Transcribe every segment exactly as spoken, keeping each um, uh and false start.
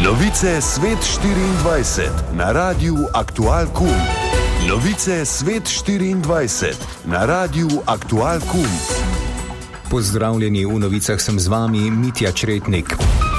Novice Svet štiriindvajset na Radiu Aktual Kum. Novice Svet štiriindvajset na Radiu Aktual Kum. Pozdravljeni, v novicah sem z vami Mitja Čretnik.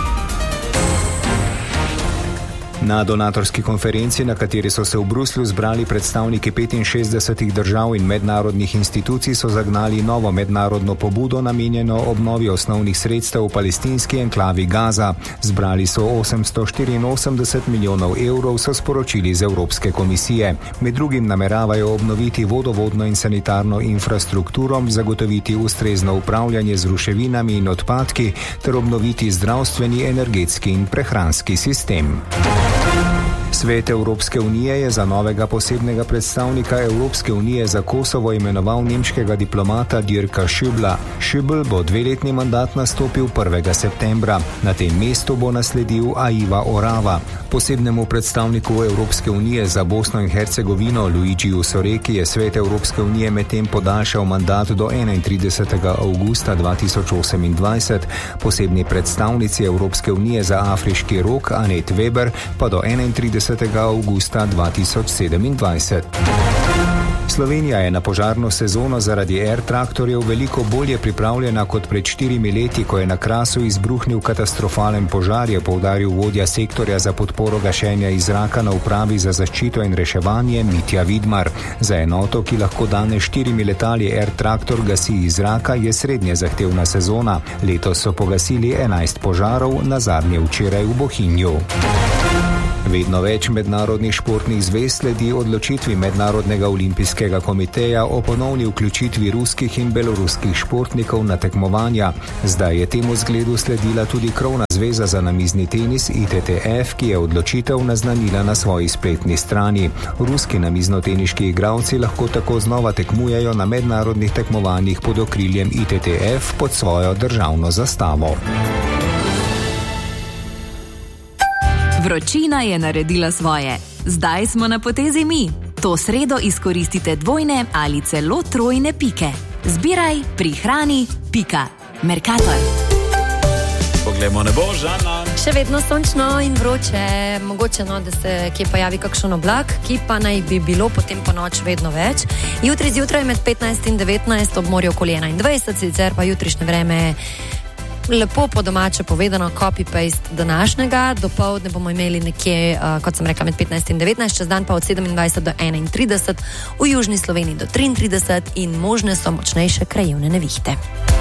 Na donatorski konferenci, na kateri so se v Bruslju zbrali predstavniki petinšestdesetih držav in mednarodnih institucij, so zagnali novo mednarodno pobudo namenjeno obnovi osnovnih sredstev v palestinski enklavi Gaza. Zbrali so osemsto štiriinosemdeset milijonov evrov, so sporočili iz Evropske komisije. Med drugim nameravajo obnoviti vodovodno in sanitarno infrastrukturo, zagotoviti ustrezno upravljanje z ruševinami in odpadki ter obnoviti zdravstveni, energetski in prehranski sistem. Svet Evropske unije je za novega posebnega predstavnika Evropske unije za Kosovo imenoval nemškega diplomata Dirka Schübla. Schübl bo dveletni mandat nastopil prvega septembra. Na tem mestu bo nasledil Aiva Orava. Posebnemu predstavniku Evropske unije za Bosno in Hercegovino Luigiju Soreki je Svet Evropske unije medtem podaljšal mandat do enaintridesetega avgusta dva tisoč osemindvajset. Posebni predstavnici Evropske unije za Afriški rog Anet Weber pa do enaintridesetega avgusta dva tisoč sedemindvajset. Slovenija je na požarno sezono zaradi Air traktorjev veliko bolje pripravljena kot pred štirimi leti, ko je na Krasu izbruhnil katastrofalen požar, je poudaril vodja sektorja za podporo gašenja iz zraka na upravi za zaščito in reševanje Mitja Vidmar. Za enoto, ki lahko danes štirimi letali Air traktor gasi iz zraka, je srednje zahtevna sezona. Letos so pogasili enajst požarov, nazadnje včeraj v Bohinju. Vedno več mednarodnih športnih zvez sledi odločitvi Mednarodnega olimpijskega komiteja o ponovni vključitvi ruskih in beloruskih športnikov na tekmovanja. Zdaj je temu zgledu sledila tudi krovna zveza za namizni tenis I T T F, ki je odločitev naznanila na svoji spletni strani. Ruski namiznoteniški igralci lahko tako znova tekmujejo na mednarodnih tekmovanjih pod okriljem I T T F pod svojo državno zastavo. Vročina je naredila svoje. Zdaj smo na potezi mi. To sredo izkoristite dvojne ali celo trojne pike. Zbiraj, prihrani, pika. Mercator. Poglejmo nebo, Žana. Še vedno sončno in vroče. Mogoče no, da se kje pojavi kakšen oblak, ki pa naj bi bilo potem po noč vedno več. Jutri zjutraj med petnajst in devetnajst, ob morju okoli enaindvajset, sicer pa jutrišnje vreme lepo po domače povedano, copy-paste današnjega. Dopoldne bomo imeli nekje, uh, kot sem rekla, med petnajst in devetnajst, čez dan pa od sedemindvajset do enaintrideset, v južni Sloveniji do triintrideset in možne so močnejše krajevne nevihte.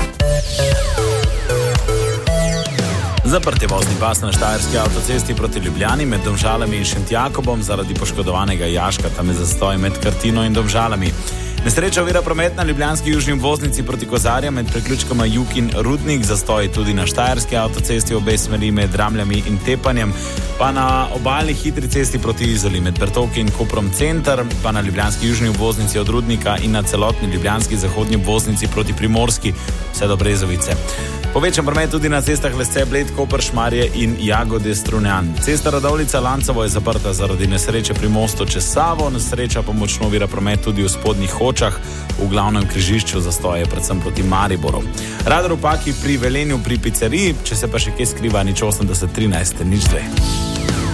Zaprt je vozni pas na Štajerski avtocesti proti Ljubljani med Domžalami in Šentjakobom zaradi poškodovanega jaška. Tam je zastoj med Krtino in Domžalami. Nesreča ovira promet na ljubljanski južni obvoznici proti Kozarjem med priključkoma Jug in Rudnik, zastoj tudi na Štajerski avtocesti obe smeri med Dramljami in Tepanjem, pa na obalni hitri cesti proti Izoli med Bertovki in Koprom center, pa na ljubljanski južni obvoznici od Rudnika in na celotni ljubljanski zahodni obvoznici proti Primorski vse do Brezovice. Povečan promet tudi na cestah Lesce, Bled, Koper, Šmarje in Jagode, Strunjan. Cesta Radovljica-Lancovo je zaprta zaradi nesreče pri mostu čez Savo, nesreča pa močno ovira promet tudi v spodnjih Hočah, v glavnem križišču zastoje predvsem proti Mariboru. Radar v Paki pri Velenju pri pizzeriji, če se pa še kje skriva, nič osemdeset trinajst, nič dve.